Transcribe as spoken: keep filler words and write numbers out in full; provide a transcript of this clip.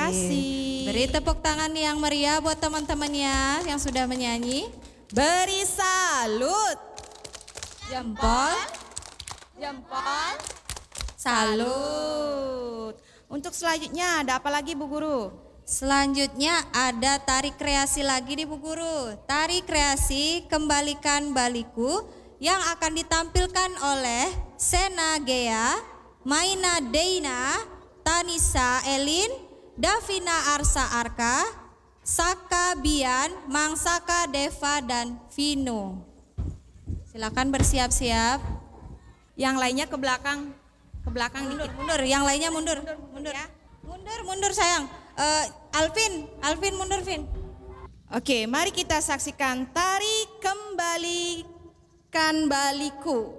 kasih. Beri tepuk tangan yang meriah buat teman-temannya yang sudah menyanyi. Beri salut. Jempol. Jempol. Salut. Untuk selanjutnya ada apa lagi Bu Guru? Selanjutnya ada tari kreasi lagi nih Bu Guru. Tari kreasi Kembalikan Baliku yang akan ditampilkan oleh Sena Gea, Maina Deina, Tanisa Elin, Davina Arsa Arka, Saka Bian, Mangsaka Deva dan Vino. Silakan bersiap-siap. Yang lainnya ke belakang. Ke belakang Mundur, dikit. mundur. Yang lainnya mundur, mundur. ya. Mundur, mundur sayang. Uh, Alvin, Alvin mundur Vin. Oke, mari kita saksikan tari Kembalikan Baliku.